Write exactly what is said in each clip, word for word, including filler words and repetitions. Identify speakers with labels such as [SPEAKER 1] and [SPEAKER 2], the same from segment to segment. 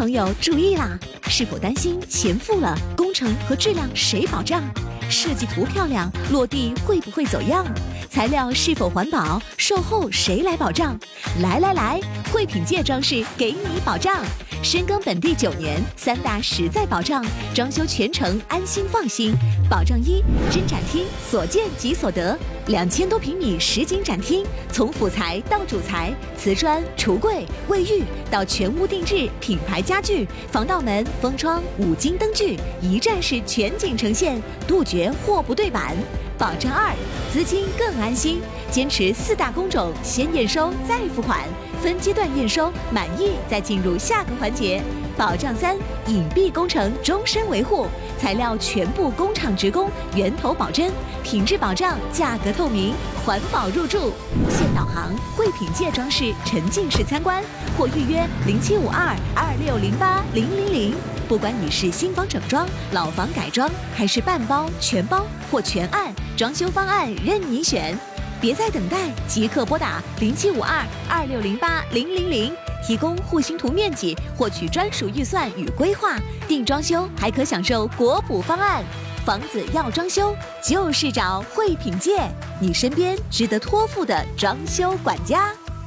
[SPEAKER 1] 朋友注意啦！是否担心钱付了，工程和质量谁保障？设计图漂亮，落地会不会走样？材料是否环保，售后谁来保障？来来来，惠品界装饰给你保障。深耕本地九年，三大实在保障，装修全程安心放心。保障一：真展厅所见即所得，两千多平米实景展厅，从辅材到主材，瓷砖、橱柜、卫浴到全屋定制品牌家具、防盗门、封窗、五金灯具，一站式全景呈现，杜绝货不对版。保障二：资金更安心，坚持四大工种，先验收再付款，分阶段验收，满意再进入下个环节。保障三：隐蔽工程终身维护，材料全部工厂直供，源头保真，品质保障，价格透明，环保入驻。现导航惠品界装饰沉浸式参观，或预约零七五二二六零八零零零。不管你是新房整装、老房改装，还是半包、全包或全案，装修方案任你选。别再等待，即刻拨打零七五二二六零八零零零，提供户型图面积，获取专属预算与规划。定装修还可享受国补方案。房子要装修，就是找惠品界，你身边值得托付的装修管家。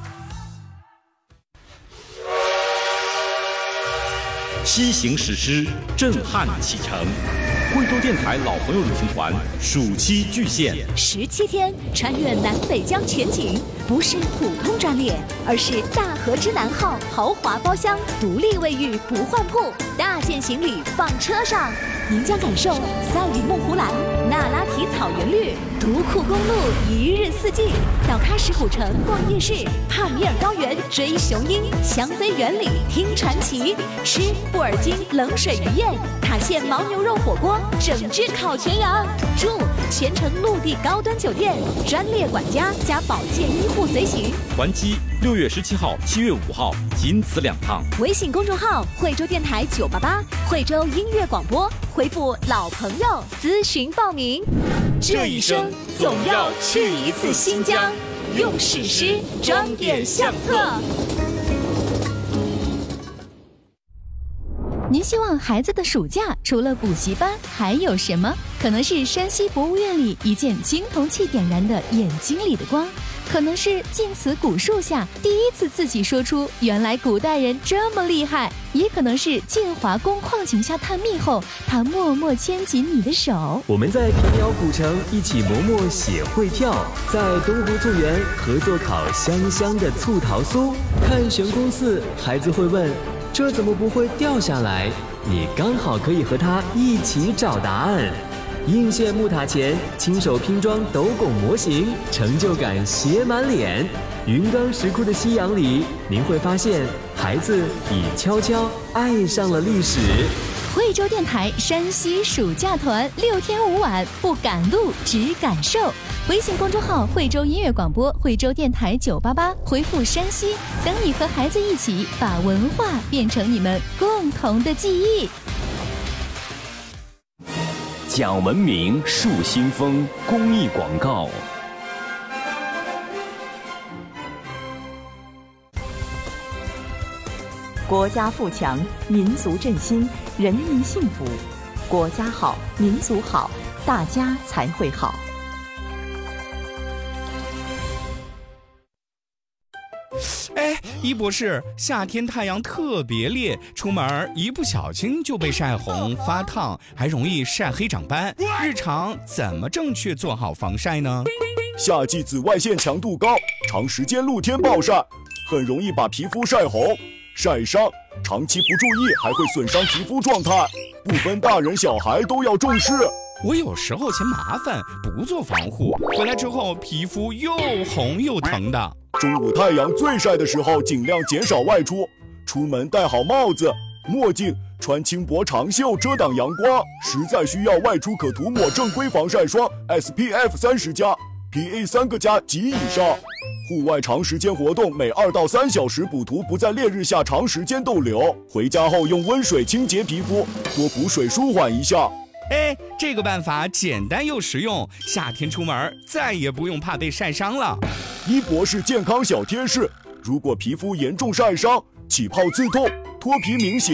[SPEAKER 2] 西行史诗，震撼启程。贵州电台老朋友旅行团暑期巨献，
[SPEAKER 1] 十七天穿越南北疆全景，不是普通专列，而是大和之南号豪华包厢，独立卫浴不换铺，大件行李放车上。您将感受赛里木湖蓝、那拉提草原绿、独库公路一日四季，到喀什古城逛夜市，帕米尔高原追雄鹰，香妃园里听传奇，吃布尔津冷水鱼宴，塔县牦牛肉火锅，整只烤全羊。住全程陆地高端酒店，专列管家加保健医护随行。
[SPEAKER 2] 还机六月十七号、七月五号，仅此两趟。
[SPEAKER 1] 微信公众号惠州电台九八八，惠州音乐广播，回复老朋友咨询报名。这一生总要去一次新疆，用史诗装点相册。
[SPEAKER 3] 您希望孩子的暑假除了补习班还有什么？可能是山西博物院里一件青铜器点燃的眼睛里的光，可能是晋祠古树下第一次自己说出原来古代人这么厉害，也可能是建华宫矿井下探秘后他默默牵紧你的手。
[SPEAKER 4] 我们在平遥古城一起磨墨写会跳，在东湖醋园合作烤香香的醋桃酥，看悬空寺孩子会问这怎么不会掉下来，你刚好可以和他一起找答案。应县木塔前亲手拼装斗拱模型，成就感写满脸。云冈石窟的夕阳里，您会发现孩子已悄悄爱上了历史。
[SPEAKER 3] 惠州电台山西暑假团六天五晚，不赶路只感受。微信公众号惠州音乐广播，惠州电台九八八，回复山西，等你和孩子一起把文化变成你们共同的记忆。
[SPEAKER 5] 讲文明树新风公益广告。
[SPEAKER 6] 国家富强，民族振兴，人民幸福。国家好，民族好，大家才会好。
[SPEAKER 7] 哎，一博士，夏天太阳特别烈，出门一不小心就被晒红发烫，还容易晒黑长斑。日常怎么正确做好防晒呢？
[SPEAKER 8] 夏季紫外线强度高，长时间露天暴晒，很容易把皮肤晒红、晒伤，长期不注意还会损伤皮肤状态，不分大人小孩都要重视。
[SPEAKER 7] 我有时候嫌麻烦，不做防护，回来之后皮肤又红又疼的。
[SPEAKER 8] 中午太阳最晒的时候，尽量减少外出，出门戴好帽子、墨镜，穿轻薄长袖遮挡阳光。实在需要外出，可涂抹正规防晒霜 S P F 三十加 P A 三个加及以上。户外长时间活动，每二到三小时补涂，不在烈日下长时间逗留。回家后用温水清洁皮肤，多补水舒缓一下。
[SPEAKER 7] 哎，这个办法简单又实用，夏天出门再也不用怕被晒伤了。
[SPEAKER 8] 一博士健康小贴士：如果皮肤严重晒伤、起泡刺痛、脱皮明显，